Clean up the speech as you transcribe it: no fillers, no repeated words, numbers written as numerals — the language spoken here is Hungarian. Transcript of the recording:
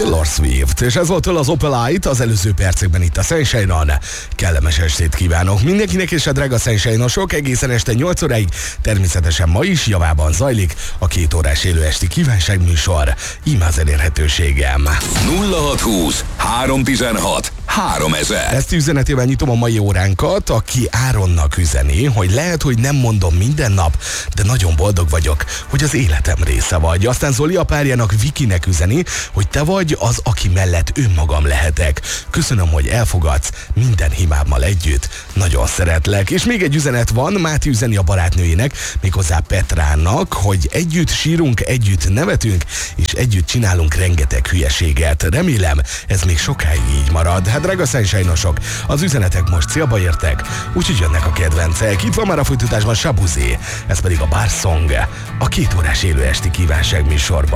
Taylor Swift, és ez volt tőle az Opelite az előző percekben itt a Sunshine-on. Kellemes estét kívánok mindenkinek, és a drága Sunshine-osok egészen este 8 óráig, természetesen ma is javában zajlik a 2 órás élő esti kívánságműsor. Íme az elérhetőségem. 0620 316 3000. Ezt üzenetével nyitom a mai óránkat, aki Áronnak üzeni, hogy lehet, hogy nem mondom minden nap, de nagyon boldog vagyok, hogy az életem része vagy. Aztán Zoli a párjának, Vikinek üzeni, hogy te vagy az, aki mellett önmagam lehetek. Köszönöm, hogy elfogadsz minden hibámmal együtt. Nagyon szeretlek. És még egy üzenet van, Máté üzeni a barátnőjének, méghozzá Petrának, hogy együtt sírunk, együtt nevetünk, és együtt csinálunk rengeteg hülyeséget. Remélem, ez még sokáig így marad. Hát drága Sunshine-osok, az üzenetek most célba értek, úgyhogy jönnek a kedvencek. Itt van már a folytatásban Sabuzé, ez pedig a Bar Song, a 2 órás élő esti kívánságműsorban.